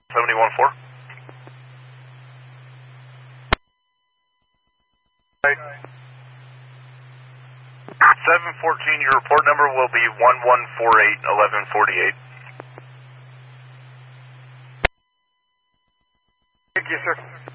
714. Right. 714, your report number will be 1148 1148. Thank you, sir.